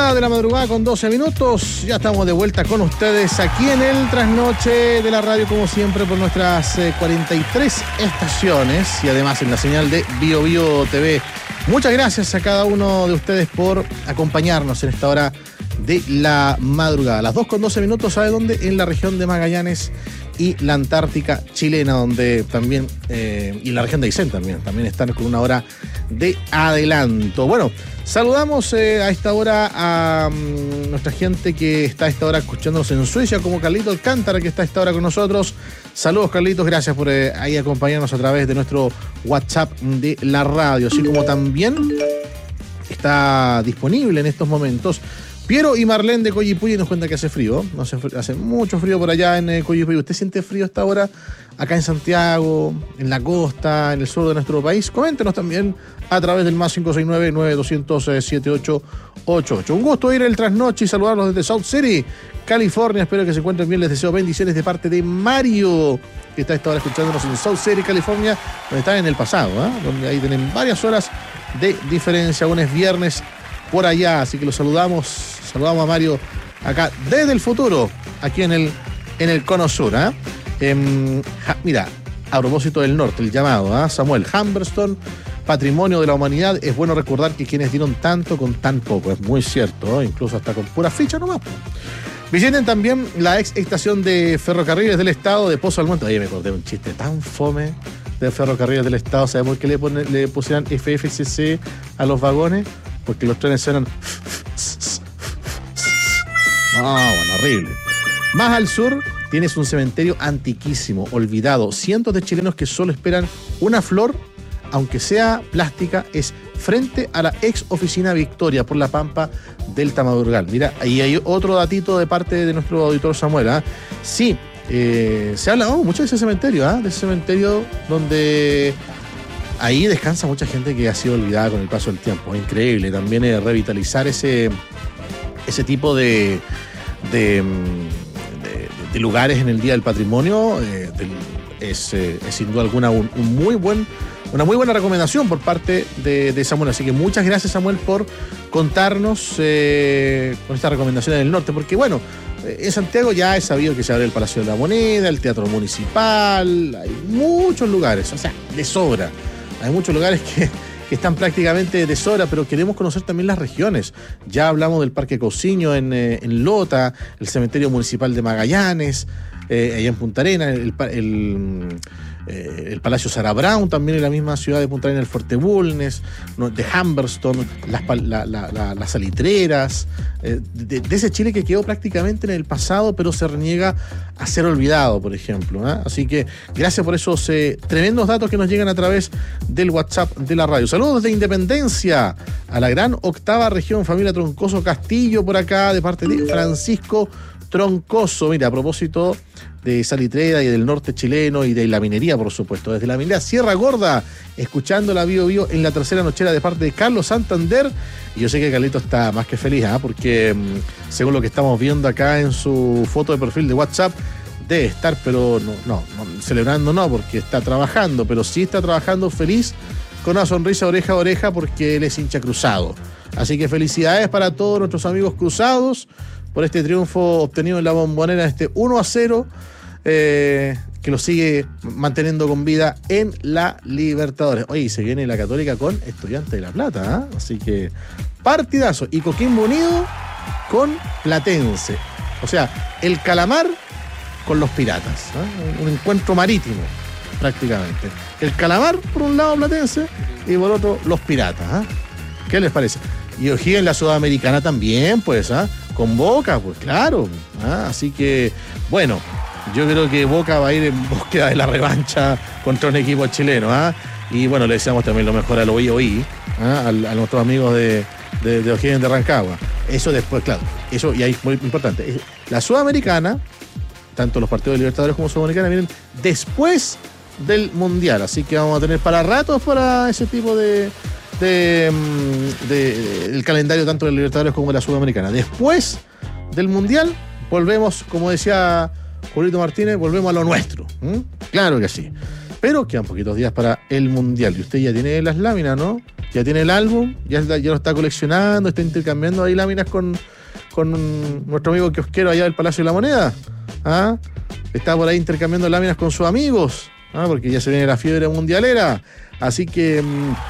1 de la madrugada con 12 minutos. Ya estamos de vuelta con ustedes aquí en el Trasnoche de la radio, como siempre, por nuestras 43 estaciones y además en la señal de Bio Bio TV. Muchas gracias a cada uno de ustedes por acompañarnos en esta hora de la madrugada. Las 2 con 12 minutos, ¿sabe dónde? En la región de Magallanes y la Antártica chilena, donde también, y la región de Aysén también están con una hora de adelanto. Bueno, saludamos a esta hora a nuestra gente que está a esta hora escuchándonos en Suecia, como Carlito Alcántara, que está a esta hora con nosotros. Saludos, Carlitos, gracias por ahí acompañarnos a través de nuestro WhatsApp de la radio, así como también está disponible en estos momentos Piero y Marlene de Coyipulli. Nos cuenta que hace frío, hace mucho frío por allá en Coyipulli. ¿Usted siente frío a esta hora acá en Santiago, en la costa, en el sur de nuestro país? Coméntenos también a través del más 569-9200-7888. Un gusto ir el trasnoche y saludarlos desde South City, California. Espero que se encuentren bien. Les deseo bendiciones de parte de Mario, que está a esta hora escuchándonos en South City, California, donde están en el pasado, donde ahí tienen varias horas de diferencia. Aún es viernes por allá, así que los saludamos a Mario acá desde el futuro, aquí en el Cono Sur. Mira, a propósito del norte, el llamado, Samuel Humberstone, patrimonio de la humanidad. Es bueno recordar que quienes dieron tanto con tan poco, es muy cierto, incluso hasta con pura ficha nomás. Visiten también la ex estación de Ferrocarriles del Estado de Pozo Almonte. Oye, me acordé de un chiste tan fome de Ferrocarriles del Estado. ¿Sabes por qué le pusieran FFCC a los vagones? Porque los trenes suenan... bueno, horrible. Más al sur tienes un cementerio antiquísimo, olvidado. Cientos de chilenos que solo esperan una flor, aunque sea plástica, es frente a la ex oficina Victoria por la Pampa del Tamadurgal. Mira, ahí hay otro datito de parte de nuestro auditor Samuel. Sí, se habla mucho de ese cementerio donde ahí descansa mucha gente que ha sido olvidada con el paso del tiempo. Es increíble también revitalizar ese tipo de lugares en el Día del Patrimonio. Es sin duda alguna una muy buena recomendación por parte de Samuel. Así que muchas gracias, Samuel, por contarnos con esta recomendación del norte, porque bueno, en Santiago ya es sabido que se abre el Palacio de la Moneda, el Teatro Municipal, hay muchos lugares, o sea, de sobra. Hay muchos lugares que están prácticamente de sobra, pero queremos conocer también las regiones. Ya hablamos del Parque Cousiño en Lota, el Cementerio Municipal de Magallanes, allá en Punta Arenas, el Palacio Sarah Brown, también en la misma ciudad de Punta Arenas, el Fuerte Bulnes, de Humberstone, las salitreras, de ese Chile que quedó prácticamente en el pasado, pero se reniega a ser olvidado, por ejemplo. Así que gracias por esos tremendos datos que nos llegan a través del WhatsApp de la radio. Saludos de Independencia a la gran octava región, familia Troncoso Castillo, por acá, de parte de Francisco Troncoso. Mira, a propósito de salitrera y del norte chileno y de la minería, por supuesto, desde la minera Sierra Gorda, escuchando la Bio Bio en la tercera nochera de parte de Carlos Santander. Y yo sé que Carlito está más que feliz, porque según lo que estamos viendo acá en su foto de perfil de WhatsApp, debe estar, pero no celebrando no, porque está trabajando, pero sí está trabajando feliz, con una sonrisa oreja a oreja, porque él es hincha cruzado. Así que felicidades para todos nuestros amigos cruzados por este triunfo obtenido en la Bombonera, este 1-0, que lo sigue manteniendo con vida en la Libertadores. Oye, se viene la Católica con Estudiantes de La Plata, así que partidazo. Y Coquimbo Unido con Platense. O sea, el Calamar con los Piratas, un encuentro marítimo prácticamente. El Calamar por un lado Platense y por otro los Piratas. ¿Qué les parece? Y O'Higgins en la Sudamericana también, pues, con Boca, pues claro. Así que, bueno, yo creo que Boca va a ir en búsqueda de la revancha contra un equipo chileno. Y bueno, le deseamos también lo mejor al OI, a nuestros amigos de O'Higgins de Rancagua. Eso después, claro, eso y ahí es muy importante. La Sudamericana, tanto los partidos de Libertadores como Sudamericana, vienen después del Mundial. Así que vamos a tener para ratos para ese tipo del calendario tanto de Libertadores como de la Sudamericana. Después del Mundial volvemos, como decía Julito Martínez, volvemos a lo nuestro. Claro que sí. Pero quedan poquitos días para el Mundial. Y usted ya tiene las láminas, ¿no? ya tiene el álbum, ya lo está coleccionando, está intercambiando ahí láminas con nuestro amigo kiosquero allá del Palacio de la Moneda. ¿Ah? Está por ahí intercambiando láminas con sus amigos, porque ya se viene la fiebre mundialera. Así que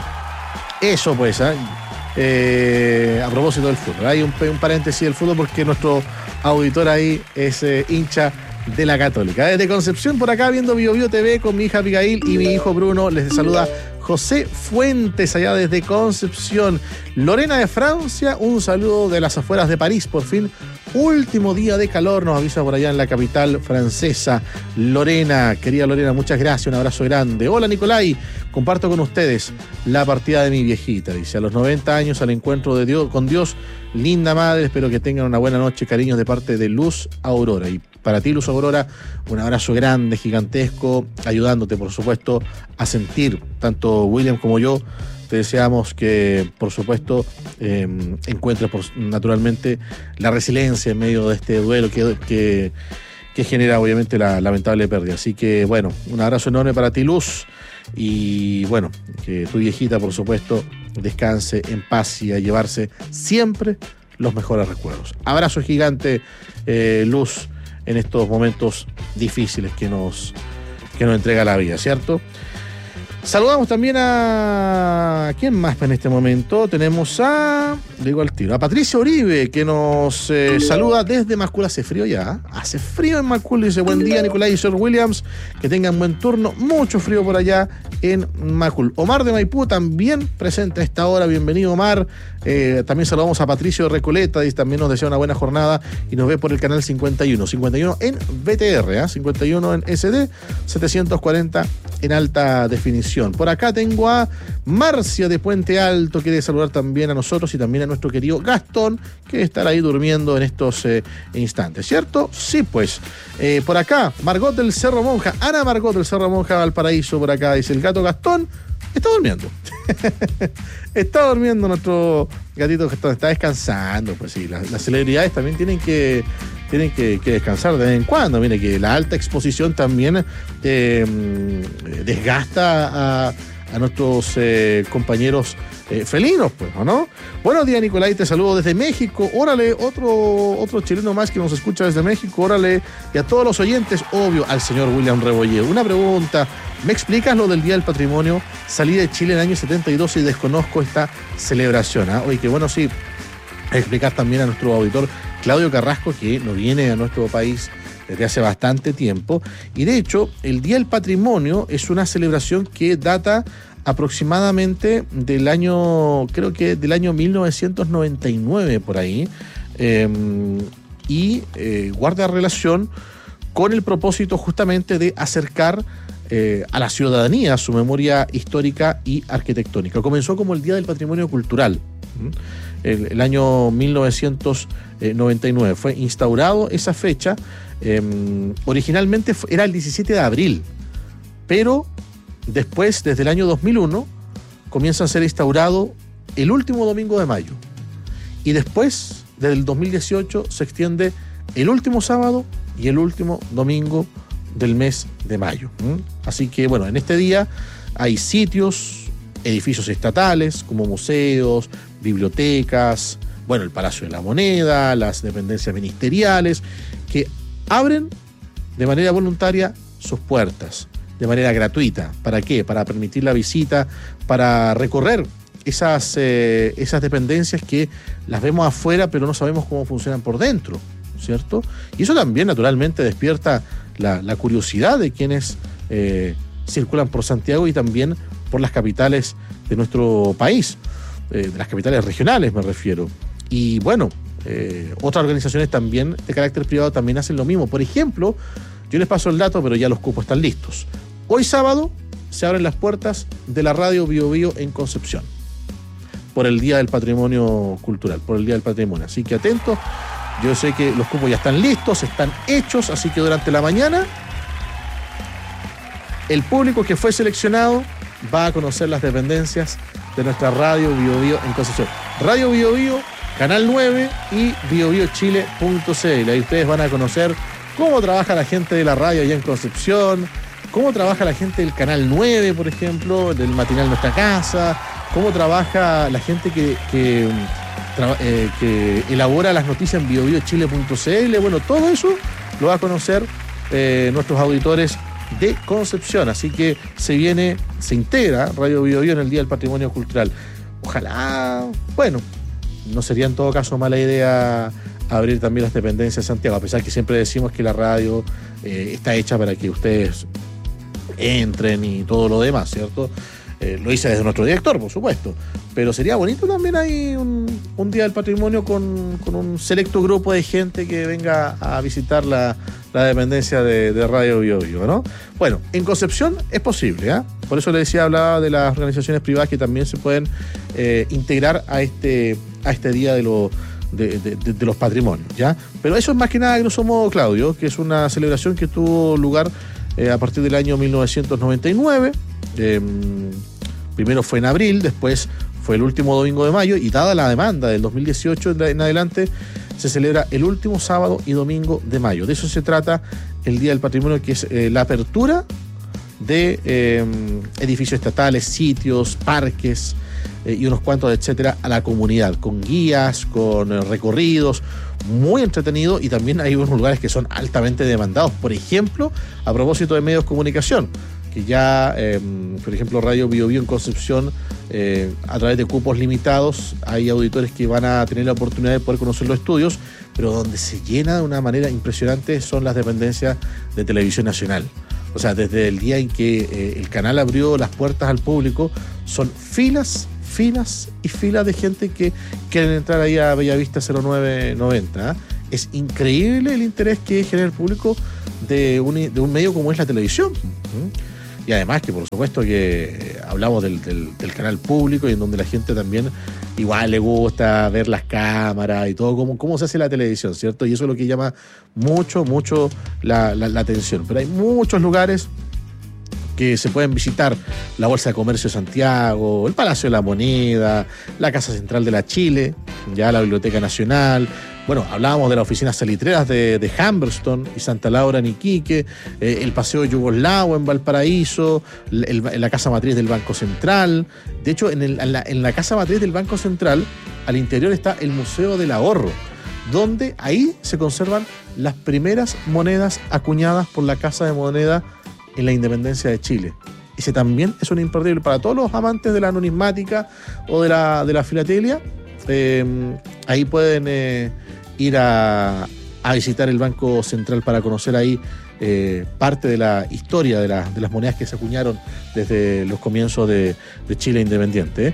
eso pues, a propósito del fútbol. Hay un paréntesis del fútbol porque nuestro auditor ahí es hincha de la Católica. Desde Concepción, por acá, viendo Bio Bio TV con mi hija Abigail y mi hijo Bruno, les saluda José Fuentes, allá desde Concepción. Lorena de Francia, un saludo de las afueras de París, por fin. Último día de calor, nos avisa por allá en la capital francesa. Lorena, querida Lorena, muchas gracias, un abrazo grande. Hola Nicolai, comparto con ustedes la partida de mi viejita. Dice, a los 90 años al encuentro de Dios, con Dios, linda madre, espero que tengan una buena noche, cariños de parte de Luz Aurora. Y para ti, Luz Aurora, un abrazo grande, gigantesco, ayudándote, por supuesto, a sentir, tanto William como yo, te deseamos que, por supuesto, encuentres naturalmente la resiliencia en medio de este duelo que genera, obviamente, la lamentable pérdida. Así que, bueno, un abrazo enorme para ti, Luz. Y, bueno, que tu viejita, por supuesto, descanse en paz y a llevarse siempre los mejores recuerdos. Abrazo gigante, Luz, en estos momentos difíciles que nos entrega la vida, ¿cierto? Saludamos también a... ¿quién más en este momento? Tenemos a... digo al tiro. A Patricia Uribe, que nos saluda desde Macul. Hace frío ya. Hace frío en Macul. Dice, buen día, Nicolai y Sir Williams. Que tengan buen turno. Mucho frío por allá en Macul. Omar de Maipú también presente a esta hora. Bienvenido, Omar. También saludamos a Patricio de Recoleta. Y también nos desea una buena jornada. Y nos ve por el canal 51. 51 en VTR, 51 en SD. 740 en alta definición. Por acá tengo a Marcia de Puente Alto, quiere saludar también a nosotros y también a nuestro querido Gastón, que estará ahí durmiendo en estos instantes, ¿cierto? Sí, pues. Por acá, Margot del Cerro Monja, Ana Margot del Cerro Monja, Valparaíso, por acá, dice el gato Gastón, está durmiendo. Está durmiendo nuestro gatito Gastón, está descansando, pues sí, las celebridades también tienen que descansar de vez en cuando. Mire que la alta exposición también desgasta a nuestros compañeros felinos, pues, ¿o no? Buenos días, Nicolai, te saludo desde México. Órale, otro chileno más que nos escucha desde México. Órale, y a todos los oyentes, obvio, al señor William Rebolledo. Una pregunta, ¿me explicas lo del Día del Patrimonio? Salí de Chile en el año 72 y desconozco esta celebración. Oye, que bueno, sí, explicar también a nuestro auditor Claudio Carrasco, que no viene a nuestro país desde hace bastante tiempo. Y de hecho, el Día del Patrimonio es una celebración que data aproximadamente del año, creo que del año 1999 por ahí, y guarda relación con el propósito justamente de acercar a la ciudadanía su memoria histórica y arquitectónica. Comenzó como el Día del Patrimonio Cultural. El año 1999 fue instaurado esa fecha. Originalmente era el 17 de abril, pero después, desde el año 2001, comienza a ser instaurado el último domingo de mayo. Y después, desde el 2018, se extiende el último sábado y el último domingo del mes de mayo. Así que, bueno, en este día hay sitios, edificios estatales como museos, bibliotecas, bueno, el Palacio de la Moneda, las dependencias ministeriales, que abren de manera voluntaria sus puertas, de manera gratuita. ¿Para qué? Para permitir la visita, para recorrer esas dependencias que las vemos afuera, pero no sabemos cómo funcionan por dentro, ¿cierto? Y eso también, naturalmente, despierta la curiosidad de quienes circulan por Santiago y también por las capitales de nuestro país, de las capitales regionales me refiero. Y bueno, otras organizaciones también de carácter privado también hacen lo mismo. Por ejemplo, yo les paso el dato, pero ya los cupos están listos. Hoy sábado se abren las puertas de la radio Bio Bio en Concepción por el Día del Patrimonio Cultural, por el Día del Patrimonio. Así que atentos, yo sé que los cupos ya están listos, están hechos, así que durante la mañana el público que fue seleccionado va a conocer las dependencias de nuestra radio Bio Bio en Concepción. Radio Bio Bio, Canal 9 y biobiochile.cl. Ahí ustedes van a conocer cómo trabaja la gente de la radio allá en Concepción, cómo trabaja la gente del Canal 9, por ejemplo, del matinal Nuestra Casa, cómo trabaja la gente que elabora las noticias en biobiochile.cl. Bueno, todo eso lo va a conocer nuestros auditores de Concepción. Así que se integra Radio Biobío en el Día del Patrimonio Cultural. Ojalá, bueno, no sería en todo caso mala idea abrir también las dependencias de Santiago, a pesar que siempre decimos que la radio está hecha para que ustedes entren y todo lo demás, ¿cierto? Lo hice desde nuestro director, por supuesto, pero sería bonito también ahí un Día del Patrimonio con un selecto grupo de gente que venga a visitar la dependencia de Radio Biobío, ¿no? Bueno, en Concepción es posible, ¿eh? Por eso le decía, hablaba de las organizaciones privadas que también se pueden integrar a este Día de los Patrimonios, ¿ya? Pero eso es más que nada, grosso modo, Claudio, que es una celebración que tuvo lugar a partir del año 1999. Primero fue en abril, después fue el último domingo de mayo, y dada la demanda del 2018 en adelante, se celebra el último sábado y domingo de mayo. De eso se trata el Día del Patrimonio, que es la apertura de edificios estatales, sitios, parques y unos cuantos, etcétera, a la comunidad, con guías, con recorridos, muy entretenido, y también hay unos lugares que son altamente demandados. Por ejemplo, a propósito de medios de comunicación, que ya, por ejemplo, Radio Biobío en Concepción, a través de cupos limitados, hay auditores que van a tener la oportunidad de poder conocer los estudios, pero donde se llena de una manera impresionante son las dependencias de Televisión Nacional. O sea, desde el día en que el canal abrió las puertas al público, son filas y filas de gente que quieren entrar ahí a Bellavista 0990. Es increíble el interés que genera el público de un medio como es la televisión. Y además que por supuesto que hablamos del canal público, y en donde la gente también igual le gusta ver las cámaras y todo, cómo se hace la televisión, ¿cierto? Y eso es lo que llama mucho la atención. Pero hay muchos lugares que se pueden visitar: la Bolsa de Comercio de Santiago, el Palacio de la Moneda, la Casa Central de la Chile, ya la Biblioteca Nacional. Bueno, hablábamos de las oficinas salitreras de Humberston y Santa Laura en Iquique, el Paseo Yugoslavo en Valparaíso, la Casa Matriz del Banco Central. De hecho, en la Casa Matriz del Banco Central, al interior está el Museo del Ahorro, donde ahí se conservan las primeras monedas acuñadas por la Casa de Moneda en la independencia de Chile. Ese también es un imperdible para todos los amantes de la numismática o de la filatelia. Ahí pueden ir a visitar el Banco Central para conocer ahí parte de la historia de las monedas que se acuñaron desde los comienzos de Chile independiente.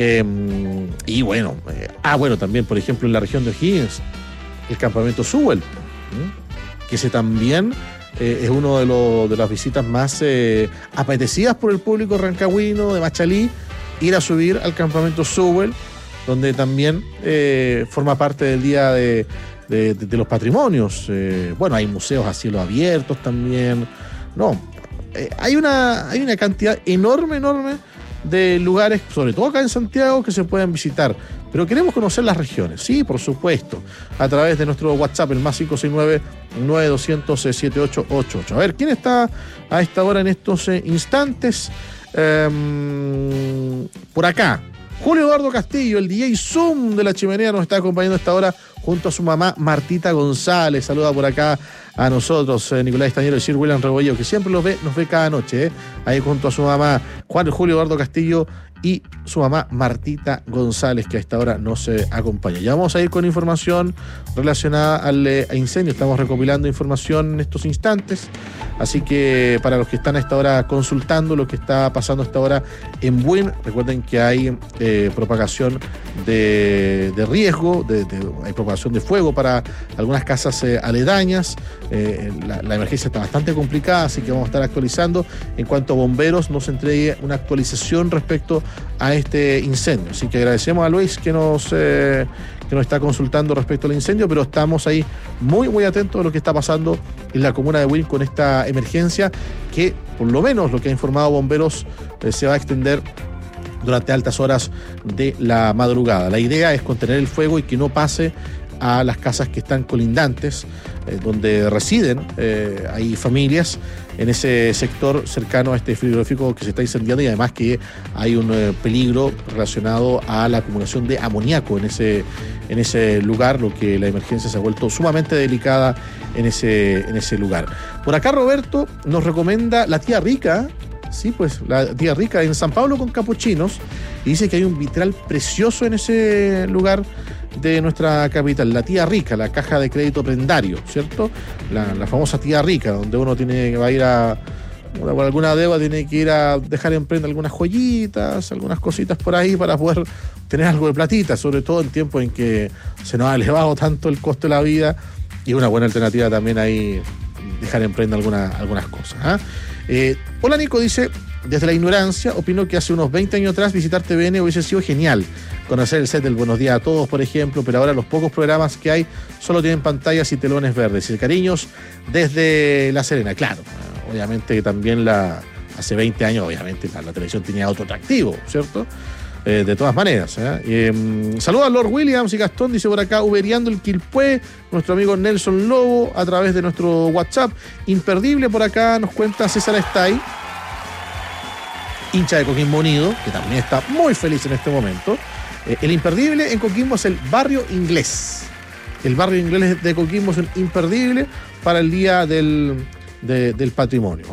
Y bueno, también, por ejemplo, en la región de O'Higgins, el campamento Sewell, que ese también es uno de las visitas más apetecidas por el público rancagüino de Machalí, ir a subir al campamento Sewell, donde también forma parte del Día de los Patrimonios. Bueno, hay museos a cielo abiertos también. Hay una cantidad enorme de lugares, sobre todo acá en Santiago, que se pueden visitar. Pero queremos conocer las regiones, sí, por supuesto, a través de nuestro WhatsApp, el más 569-9200-7888. A ver, ¿quién está a esta hora en estos instantes? Por acá, Julio Eduardo Castillo, el DJ Zoom de La Chimenea, nos está acompañando a esta hora junto a su mamá Martita González. Saluda por acá a nosotros, Nicolás Estañero y Sir William Rebolledo, que siempre nos ve cada noche, ahí junto a su mamá Julio Eduardo Castillo y su mamá Martita González, que a esta hora nos acompaña. Ya vamos a ir con información relacionada al incendio. Estamos recopilando información en estos instantes, así que para los que están a esta hora consultando lo que está pasando a esta hora en Buin, recuerden que hay propagación de riesgo, hay propagación de fuego para algunas casas aledañas. La emergencia está bastante complicada, así que vamos a estar actualizando. En cuanto a bomberos, nos entregue una actualización respecto a este incendio. Así que agradecemos a Luis que nos está consultando respecto al incendio, pero estamos ahí muy atentos a lo que está pasando en la comuna de Buin con esta emergencia, que por lo menos lo que ha informado bomberos se va a extender durante altas horas de la madrugada. La idea es contener el fuego y que no pase a las casas que están colindantes, donde residen, hay familias en ese sector cercano a este frigorífico que se está incendiando, y además que hay un peligro relacionado a la acumulación de amoníaco en ese lugar, lo que la emergencia se ha vuelto sumamente delicada en ese lugar. Por acá Roberto nos recomienda La Tía Rica. Sí, pues La Tía Rica en San Pablo con Capuchinos, y dice que hay un vitral precioso en ese lugar de nuestra capital, La Tía Rica, la caja de crédito prendario, ¿cierto? La famosa Tía Rica, donde uno va a ir por alguna deuda, tiene que ir a dejar en prenda algunas joyitas, algunas cositas por ahí para poder tener algo de platita, sobre todo en tiempos en que se nos ha elevado tanto el costo de la vida, y una buena alternativa también ahí dejar en prenda algunas cosas, ¿eh? Hola Nico, dice: desde la ignorancia, opino que hace unos 20 años atrás visitar TVN hubiese sido genial. Conocer el set del Buenos Días a Todos, por ejemplo, pero ahora los pocos programas que hay solo tienen pantallas y telones verdes. Y cariños desde La Serena. Claro, obviamente también hace 20 años, obviamente la televisión tenía otro atractivo, ¿cierto? De todas maneras, saludos a Lord Williams y Gastón, dice por acá, uberiando el Quilpué, nuestro amigo Nelson Lobo, a través de nuestro WhatsApp. Imperdible por acá, nos cuenta César Estay, hincha de Coquimbo Unido, que también está muy feliz en este momento. El imperdible en Coquimbo es el Barrio Inglés. El Barrio Inglés de Coquimbo es un imperdible para el Día del Patrimonio.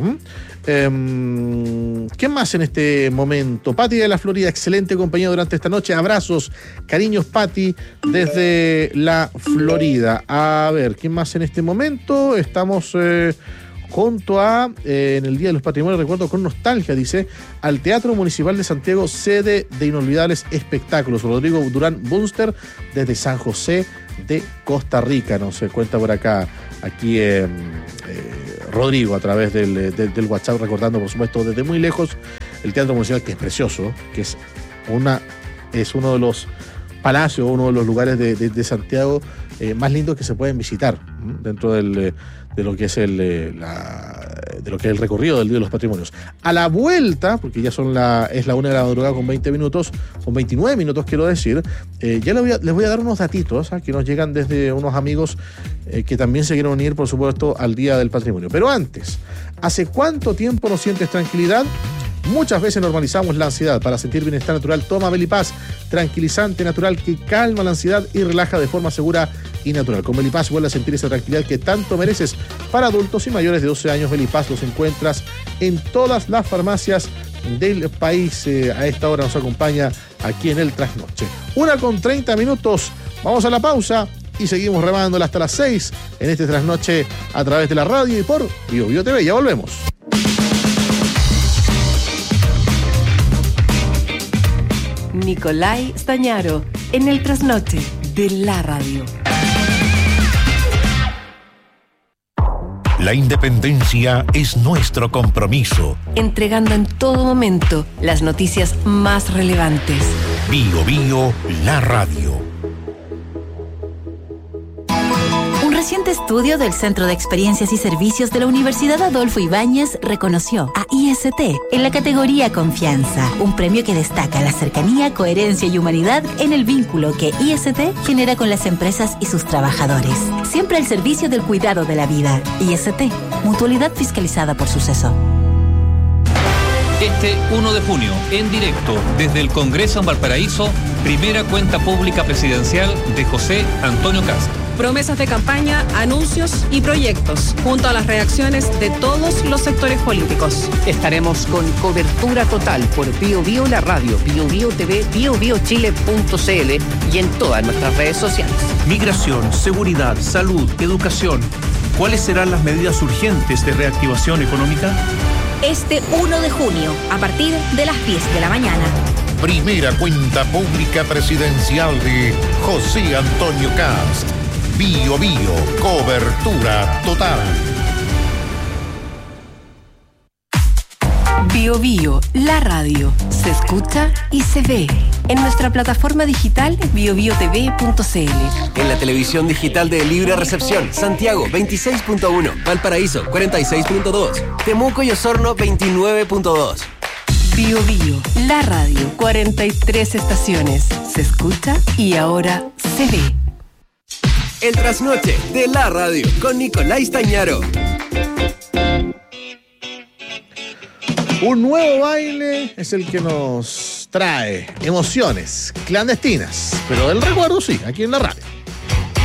¿Qué más en este momento? Pati de la Florida, excelente compañía durante esta noche. Abrazos, cariños, Pati, desde la Florida. A ver, ¿qué más en este momento? Estamos junto a, en el Día de los Patrimonios, recuerdo con nostalgia, dice, al Teatro Municipal de Santiago, sede de inolvidables espectáculos. Rodrigo Durán Bunster, desde San José de Costa Rica, nos cuenta por acá, aquí Rodrigo, a través del WhatsApp, recordando, por supuesto, desde muy lejos, el Teatro Municipal, que es precioso, que es uno de los palacios, uno de los lugares de Santiago más lindos que se pueden visitar dentro de lo que es el recorrido del Día de los Patrimonios. A la vuelta, porque ya es la 1 de la madrugada con 20 minutos, con 29 minutos quiero decir, ya les voy a dar unos datitos que nos llegan desde unos amigos que también se quieren unir, por supuesto, al Día del Patrimonio. Pero antes, ¿hace cuánto tiempo no sientes tranquilidad? Muchas veces normalizamos la ansiedad. Para sentir bienestar natural, toma Belipaz, tranquilizante natural que calma la ansiedad y relaja de forma segura y natural. Con Belipaz vuelve a sentir esa tranquilidad que tanto mereces. Para adultos y mayores de 12 años, Belipaz los encuentras en todas las farmacias del país. A esta hora nos acompaña aquí en el Trasnoche. 1:30. Vamos a la pausa y seguimos remándola hasta las 6 en este Trasnoche a través de la radio y por Bio Bio TV. Ya volvemos. Nicolai Stañaro, en el Trasnoche de la radio. La independencia es nuestro compromiso. Entregando en todo momento las noticias más relevantes. Bio Bio, la radio. Un reciente estudio del Centro de Experiencias y Servicios de la Universidad Adolfo Ibáñez reconoció a IST en la categoría Confianza, un premio que destaca la cercanía, coherencia y humanidad en el vínculo que IST genera con las empresas y sus trabajadores. Siempre al servicio del cuidado de la vida. IST, mutualidad fiscalizada por Suceso. Este 1 de junio, en directo, desde el Congreso en Valparaíso, primera cuenta pública presidencial de José Antonio Kast. Promesas de campaña, anuncios y proyectos, junto a las reacciones de todos los sectores políticos. Estaremos con cobertura total por Bio Bio la radio, Bio Bio TV, biobiochile.cl y en todas nuestras redes sociales. Migración, seguridad, salud, educación. ¿Cuáles serán las medidas urgentes de reactivación económica? Este 1 de junio, a partir de las 10 de la mañana. Primera cuenta pública presidencial de José Antonio Kast. Bio Bio, cobertura total. Bio Bio, la radio, se escucha y se ve. En nuestra plataforma digital biobiotv.cl. En la televisión digital de Libre Recepción, Santiago 26.1, Valparaíso 46.2, Temuco y Osorno 29.2. Bio Bio, la radio, 43 estaciones. Se escucha y ahora se ve. El trasnoche de la radio con Nicolás Stañaro. Un nuevo baile es el que nos trae emociones clandestinas, pero el recuerdo sí, aquí en la radio.